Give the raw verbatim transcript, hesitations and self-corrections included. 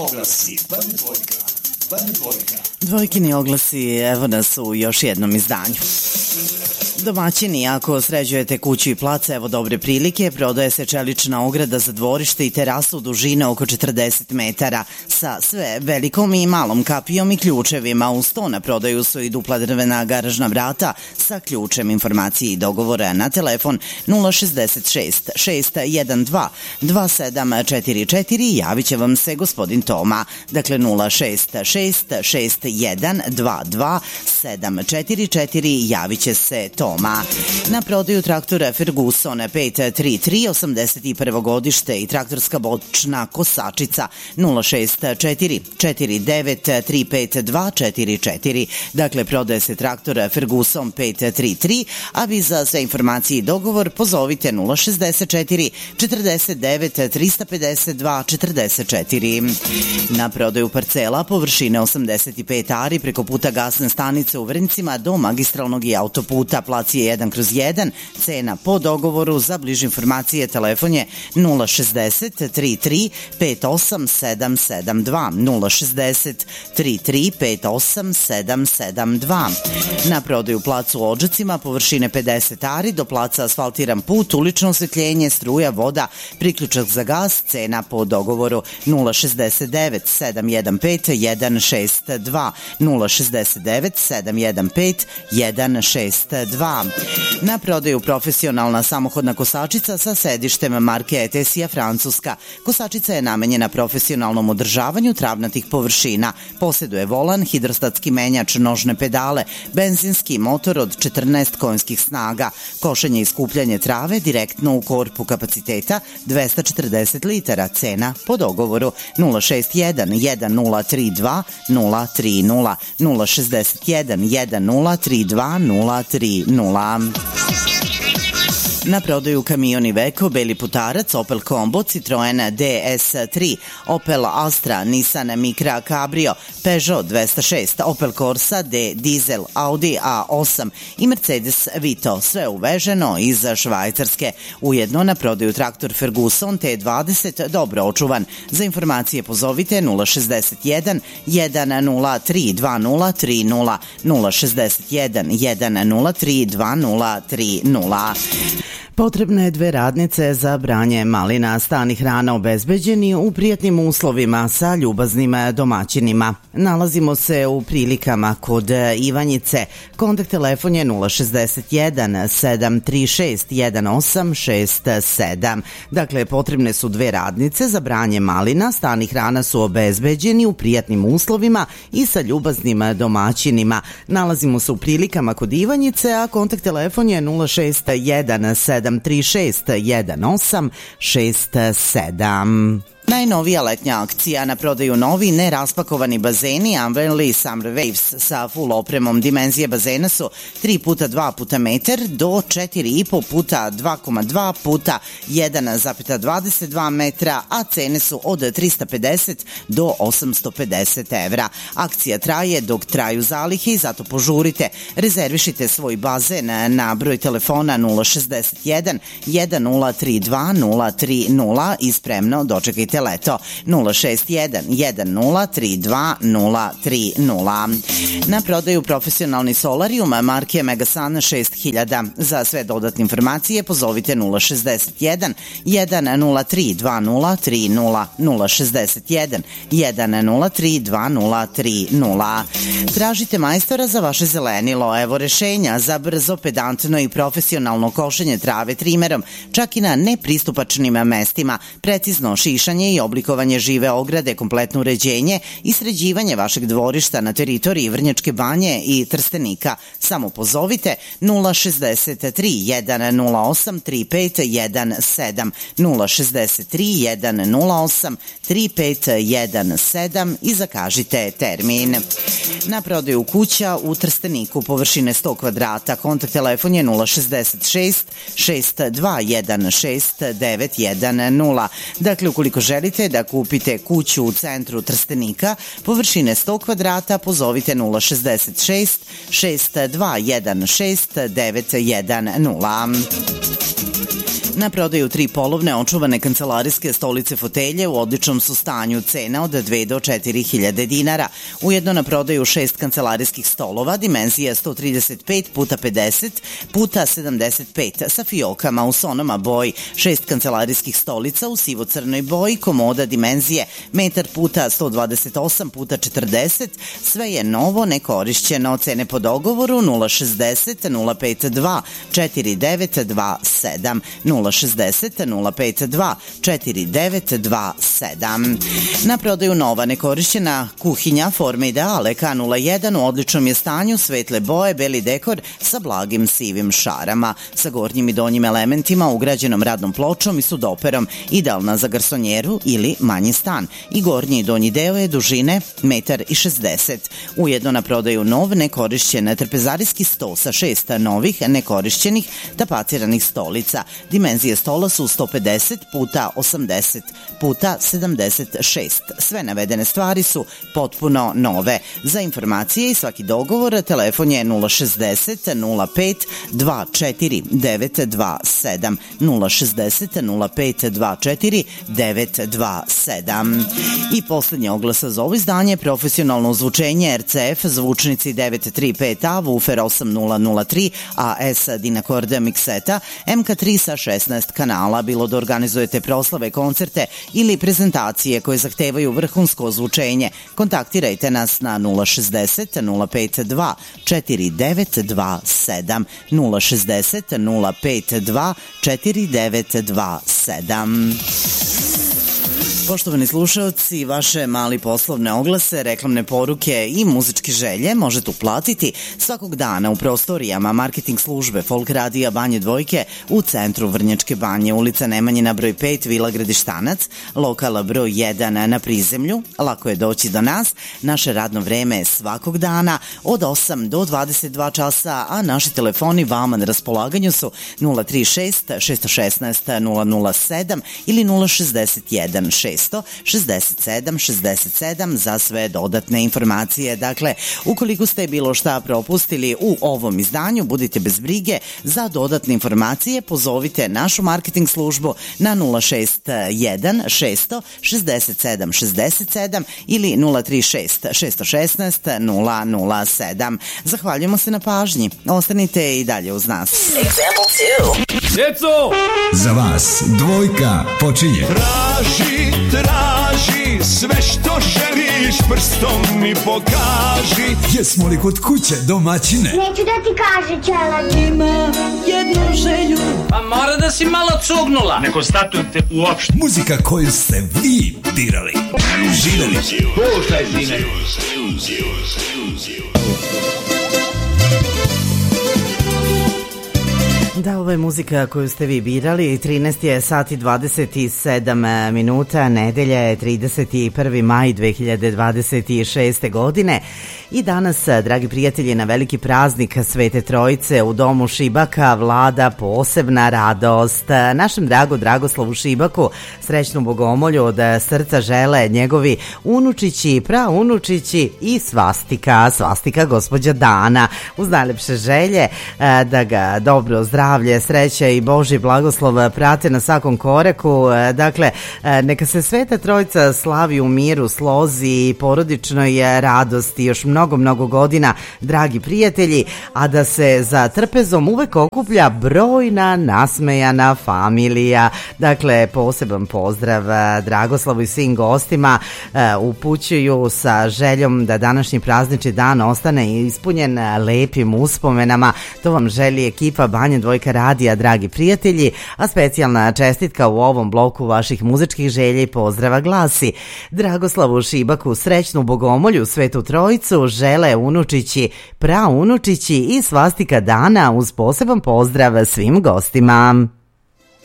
Oglasi, Bane dvojka, Bane dvojka. Dvojkini oglasi, evo nas u još jednom izdanju. Domaćini, ako sređujete kuću i plac, evo dobre prilike, prodaje se čelična ograda za dvorište i terasu dužine oko četrdeset metara sa sve velikom i malom kapijom i ključevima. Uz to na prodaju su i dupla drvena garažna vrata sa ključem. Informacije i dogovora na telefon nula šezdeset šest šest jedan dva dva sedam četiri četiri. Javit će vam se gospodin Toma. Dakle nula šest šest šest jedan dva dva sedam četiri četiri. Javit će se Toma. Na prodaju traktora Ferguson pet tri tri osamdeset prvo godište i traktorska bočna kosačica nula šest četiri četiri devet tri pet dva četiri četiri. Dakle, prodaje se traktor Ferguson pet tri tri, a vi za sve informacije i dogovor pozovite nula šezdeset četiri četrdeset devet trista pedeset dva četrdeset četiri. Na prodaju parcela površine osamdeset pet ari preko puta gasne stanice u Vrncima do magistralnog i autoputa. Plac je jedan kroz jedan, cena po dogovoru. Za bliže informacije telefon je nula šezdeset tri tri pet osam sedam sedam dva nula šezdeset tri tri pet osam sedam sedam dva. Na prodaju plac u Odžacima površine pedeset ari do placa asfaltiran put, ulično osvetljenje, struja, voda, priključak za gas, cena po dogovoru nula šezdeset devet sedam jedan pet jedan šest dva nula šezdeset devet sedam jedan pet jedan šest dva. Na prodaju profesionalna samohodna kosačica sa sedištem marke Etesija Francuska. Kosačica je namenjena profesionalnom održavanju travnatih površina. Posjeduje volan, hidrostatski menjač, nožne pedale, benzinski motor od četrnaest konjskih snaga, košenje i skupljanje trave direktno u korpu kapaciteta dvesta četrdeset litara. Cena po dogovoru nula šest jedan jedan nula tri dva nula tri nula nula šezdeset jedan jedan nula tri dva nula tri nula. Na prodaju kamion Iveco, Beli putarac, Opel Combo, Citroen D S tri, Opel Astra, Nissan Micra Cabrio, Peugeot dvesta šest, Opel Corsa D Diesel, Audi A osam i Mercedes Vito, sve uveženo iz Švajcarske. Ujedno na prodaju traktor Ferguson T dvadeset, dobro očuvan. Za informacije pozovite nula šezdeset jedan jedan nula tri dva nula tri nula nula šezdeset jedan jedan nula tri dva nula tri nula. Potrebne dve radnice za branje malina. Stan i hrana obezbeđeni u prijatnim uslovima sa ljubaznim domaćinima. Nalazimo se u Prilikama kod Ivanjice. Kontakt telefon je nula šezdeset jedan sedam tri šest jedan osam šest sedam. Dakle, potrebne su dve radnice za branje malina. Stan i hrana su obezbeđeni u prijatnim uslovima i sa ljubaznim domaćinima. Nalazimo se u Prilikama kod Ivanjice, a kontakt telefon je nula šest jedan sedam tri šest jedan osam šest sedam. Najnovija letnja akcija, na prodaju novi neraspakovani bazeni Unveil Summer Waves sa full opremom. Dimenzije bazena su tri puta dva puta metar do četiri i po puta dva zarez dva puta jedan zarez dvadeset dva metra, a cene su od trista pedeset do osamsto pedeset evra. Akcija traje dok traju zalihe i zato požurite. Rezervišite svoj bazen na broj telefona nula šezdeset jedan jedan nula tri dva nula tri nula i spremno dočekajte leto nula šest jedan jedan nula tri dva nula tri nula. Na prodaju profesionalni solarium marke Megasun šest hiljada. Za sve dodatne informacije pozovite nula šezdeset jedan jedan nula tri dva nula tri nula nula šezdeset jedan jedan nula tri dva nula tri nula. Tražite majstora za vaše zelenilo. Evo rešenja za brzo, pedantno i profesionalno košenje trave trimerom, čak i na nepristupačnim mestima, precizno šišanje i oblikovanje žive ograde, kompletno uređenje i sređivanje vašeg dvorišta na teritoriji Vrnjačke Banje i Trstenika. Samo pozovite nula šezdeset tri jedan nula osam tri pet jedan sedam nula šezdeset tri jedan nula osam tri pet jedan sedam i zakažite termin. Na prodaju kuća u Trsteniku površine sto kvadrata. Kontakt telefon je nula šezdeset šest šest dva jedan šest devet jedan nula. Dakle, ukoliko želite da kupite kuću u centru Trstenika površine sto kvadrata, pozovite nula šezdeset šest šest dva jedan šest devet jedan nula. Na prodaju tri polovne očuvane kancelarijske stolice fotelje u odličnom su stanju, cena od dve do četiri hiljade dinara. Ujedno na prodaju šest kancelarijskih stolova, dimenzija sto trideset pet puta pedeset puta sedamdeset pet sa fiokama u sonoma boji, šest kancelarijskih stolica u sivo-crnoj boji, komoda dimenzije metar puta sto dvadeset osam puta četrdeset, sve je novo, nekorišćeno, cene po dogovoru nula šezdeset nula pet dva četiri devet dva sedam, nula šezdeset nula pet dva četiri devet dva sedam. Na prodaju nova nekorišćena kuhinja forme ideale K nula jedan u odličnom je stanju, svetle boje, beli dekor sa blagim sivim šarama, sa gornjim i donjim elementima, ugrađenom radnom pločom i sudoperom, idealna za garsonjeru ili manji stan. I gornji i donji deo je dužine metar i šezdeset. Ujedno na prodaju nov nekorišćen trpezarijski sto sa šest novih nekorišćenih tapaciranih stolica. Dimenzije stola su sto pedeset puta osamdeset puta sedamdeset šest. Sve navedene stvari su potpuno nove. Za informacije i svaki dogovor telefon je nula šezdeset nula pet dva četiri devet dva sedam, nula šezdeset nula pet dva četiri devet dva sedam. I poslednje oglasa za ovo izdanje: profesionalno ozvučenje R C F, zvučnici devet tri pet A, Woofer osam nula nula tri, A S Dynacord mikseta, M K tri sa šesnaest kanala. Bilo da organizujete proslave, koncerte ili prezentacije koje zahtevaju vrhunsko ozvučenje, kontaktirajte nas na nula šezdeset nula pet dva četiri devet dva sedam, nula šezdeset nula pet dva četiri devet dva sedam. Poštovani slušalci, vaše mali poslovne oglase, reklamne poruke i muzičke želje možete uplatiti svakog dana u prostorijama marketing službe Folk radija Banje Dvojke u centru Vrnjačke Banje, ulica Nemanjina broj pet, Vila Gradištanac, lokala broj jedan na prizemlju. Lako je doći do nas. Naše radno vreme je svakog dana od osam do dvadeset dva časa, a naši telefoni vama na raspolaganju su nula tri šest šest jedan šest nula nula sedam ili nula šezdeset jedan šest šezdeset sedam šezdeset sedam za sve dodatne informacije. Dakle, ukoliko ste bilo šta propustili u ovom izdanju, budite bez brige. Za dodatne informacije pozovite našu marketing službu na nula šest jedan šest šezdeset sedam šezdeset sedam ili nula tri šest šest jedan šest nula nula sedam. Zahvaljujemo se na pažnji. Ostanite i dalje uz nas. Djeco! Za vas dvojka počinje. Traži, traži, sve što želiš prstom mi pokaži. Jesmo li kod kuće domaćine? Neću da ti kaže, Čela. Ima jednu želju. Pa mora da si malo cugnula. Ne konstatujete uopšte. Muzika koju ste vi birali. Živeli. Slušaj, sine. Da, ovo je muzika koju ste vi birali. trinaest je sat i dvadeset sedam minuta, nedelja je trideseti prvi maj dve hiljade dvadeset šeste godine i danas, dragi prijatelji, na veliki praznik Svete Trojice u domu Šibaka vlada posebna radost. Našem drago Dragoslavu Šibaku srećnu bogomolju od srca žele njegovi unučići, praunučići i svastika, svastika gospođa Dana. Uz najlepše želje da ga dobro zdravlje, sreća i Božji blagoslov prate na svakom koraku. Dakle, neka se Sveta Trojica slavi u miru, slozi i porodičnoj radosti još mnogo, mnogo godina, dragi prijatelji, a da se za trpezom uvek okuplja brojna nasmejana familija. Dakle, poseban pozdrav Dragoslavu i svim gostima upućuju sa željom da današnji praznični dan ostane ispunjen lepim uspomenama. To vam želi ekipa Banje Dvojka radija, dragi prijatelji, a specijalna čestitka u ovom bloku vaših muzičkih želja i pozdrava glasi: Dragoslavu Šibaku srećnu bogomolju, Svetu Trojicu žele unučići, praunučići i svastika Dana uz poseban pozdrav svim gostima.